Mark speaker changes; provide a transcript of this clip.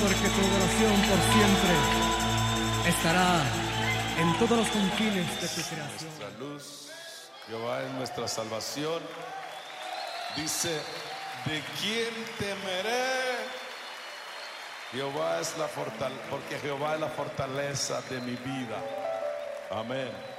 Speaker 1: porque tu adoración por siempre estará en todos los confines de tu creación.
Speaker 2: Nuestra luz, Jehová es nuestra salvación. Dice, ¿de quién temeré? Jehová es la fortaleza, porque Jehová es la fortaleza de mi vida. Amén.